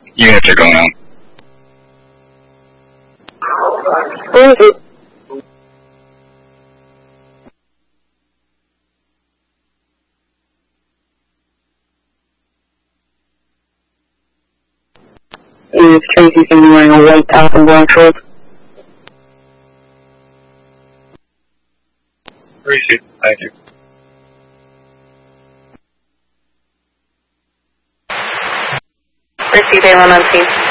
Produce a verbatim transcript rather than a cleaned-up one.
音乐指更呢？ 嗯嗯。Is Tracy seen wearing a white top and brown shorts? Appreciate it. Thank you. Receive A one on scene.